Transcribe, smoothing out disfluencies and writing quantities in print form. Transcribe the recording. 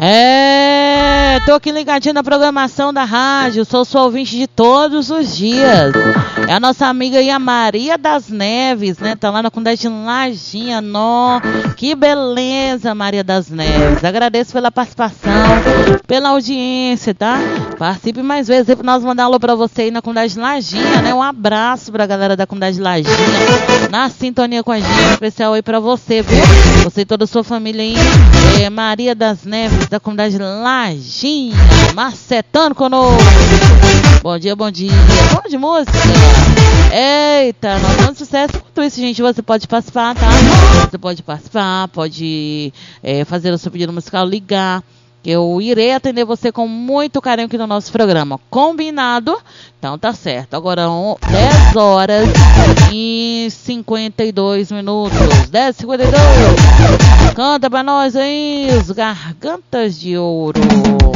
Tô aqui ligadinho na programação da rádio, sou sua ouvinte de todos os dias. É a nossa amiga aí, a Maria das Neves, né? Tá lá na comunidade de Lajinha, que beleza, Maria das Neves. Agradeço pela participação, pela audiência, tá? Participe mais vezes aí pra nós mandar um alô pra você aí na comunidade de Lajinha, né? Um abraço pra galera da comunidade de Lajinha, na sintonia com a gente, especial aí pra você, viu? Você e toda a sua família aí, Maria das Neves, da comunidade de Lajinha, macetando conosco. Bom dia, bom dia. Vamos de música. Eita, nós vamos sucesso. Enquanto isso, gente, você pode participar, tá? Você pode participar, pode fazer o seu pedido musical, ligar. Eu irei atender você com muito carinho aqui no nosso programa. Combinado? Então tá certo. Agora 10 horas e 52 minutos. 10h52. Canta pra nós aí, os Gargantas de Ouro.